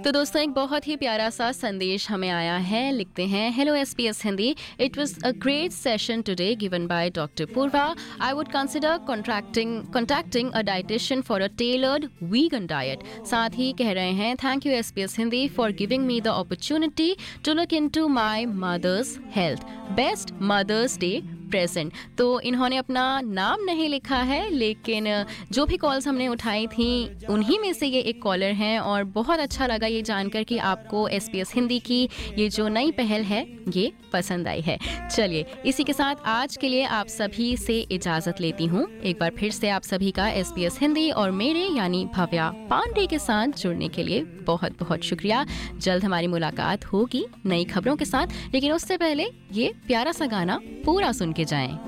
तो दोस्तों एक बहुत ही प्यारा सा संदेश हमें आया है। लिखते हैं, hello SPS Hindi, it was a great session today given by doctor Purva. I would consider contacting a dietitian for a tailored vegan diet. साथ ही कह रहे हैं, thank you SPS Hindi for giving me the opportunity to look into my mother's health. Best mother's day present. तो इन्होंने अपना नाम नहीं लिखा है, लेकिन जो भी कॉल्स हमने उठाई थी उन्हीं में से ये एक कॉलर हैं और बहुत अच्छा लगा ये जानकर कि आपको एसपीएस हिंदी की ये जो नई पहल है ये पसंद आई है। चलिए, इसी के साथ आज के लिए आप सभी से इजाज़त लेती हूँ। एक बार फिर से आप सभी का एसपीएस हिंदी और मेरे यानी भव्या पांडे के साथ जुड़ने के लिए बहुत बहुत शुक्रिया। जल्द हमारी मुलाकात होगी नई खबरों के साथ, लेकिन उससे पहले ये प्यारा सा गाना पूरा सुन के जाएं।